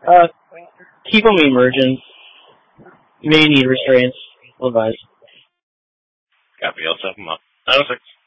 Uh, keep them emergent. You may need restraints. Advise. Copy, I'll set them up. 906.